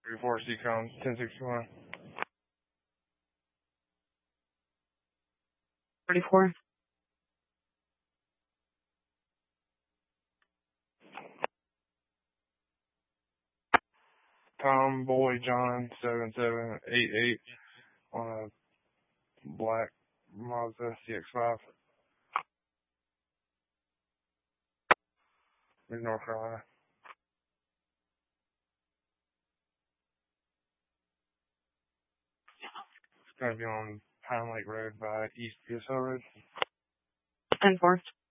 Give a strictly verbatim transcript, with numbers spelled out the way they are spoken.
three four C com ten sixty-one. forty-four. Tom Boy John seven seven eight eight on a black Mazda C X five. In North Carolina. It's going to be on Pine Lake Road by East P S O Road. ten four.